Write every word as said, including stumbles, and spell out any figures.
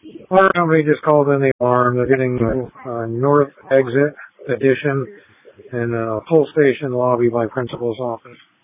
Our company just called in the alarm. They're getting uh, north exit addition and uh, full station lobby by principal's office.